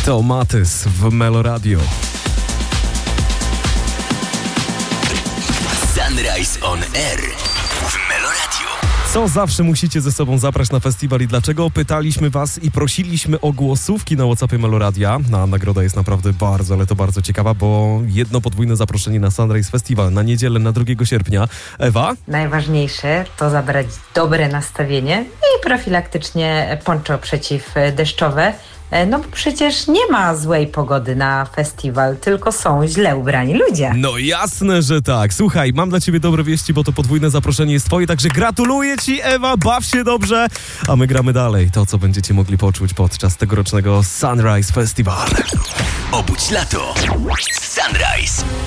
To Matys w Melo Radio. Sunrise on Air w Melo Radio. Co zawsze musicie ze sobą zabrać na festiwal i dlaczego? Pytaliśmy was i prosiliśmy o głosówki na WhatsAppie Melo Radia. Nagroda jest naprawdę bardzo, ale to bardzo ciekawa, bo jedno podwójne zaproszenie na Sunrise Festival na niedzielę, na 2 sierpnia. Ewa? Najważniejsze to zabrać dobre nastawienie i profilaktycznie poncho przeciwdeszczowe. No bo przecież nie ma złej pogody na festiwal, tylko są źle ubrani ludzie. No jasne, że tak. Słuchaj, mam dla ciebie dobre wieści, bo to podwójne zaproszenie jest twoje, także gratuluję ci, Ewa, baw się dobrze, a my gramy dalej. To, co będziecie mogli poczuć podczas tegorocznego Sunrise Festival. Obudź lato. Sunrise.